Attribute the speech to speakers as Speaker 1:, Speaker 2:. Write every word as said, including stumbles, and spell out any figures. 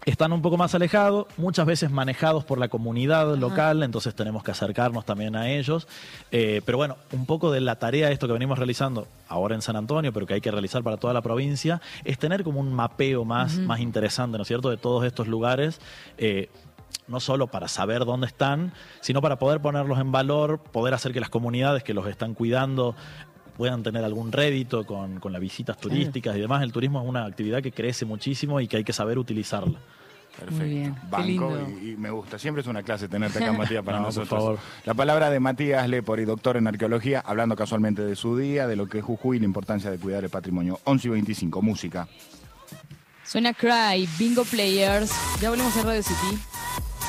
Speaker 1: están un poco más alejados, muchas veces manejados por la comunidad
Speaker 2: Ajá.
Speaker 1: local, entonces tenemos que acercarnos también a ellos. Eh, pero bueno, un poco de la tarea de esto que venimos realizando ahora en San Antonio, pero que hay que realizar para toda la provincia, es tener como un mapeo más,
Speaker 2: Uh-huh.
Speaker 1: más interesante, ¿no es cierto?, de todos estos lugares. Eh, no solo para saber dónde están, sino para poder ponerlos en valor, poder hacer que las comunidades que los están cuidando puedan tener algún rédito con, con las visitas turísticas y demás. El turismo es una actividad que crece muchísimo y que hay que saber utilizarla.
Speaker 3: Perfecto.
Speaker 2: Muy bien, qué
Speaker 3: Banco
Speaker 2: lindo.
Speaker 3: y, y me gusta. Siempre es una clase tenerte acá, Matías, para
Speaker 1: No, por
Speaker 3: nosotros.
Speaker 1: favor.
Speaker 3: La palabra de Matías Lepori, doctor en arqueología, hablando casualmente de su día, de lo que es Jujuy y la importancia de cuidar el patrimonio. once y veinticinco, música.
Speaker 2: Suena Cry, Bingo Players. Ya volvemos a Radio City.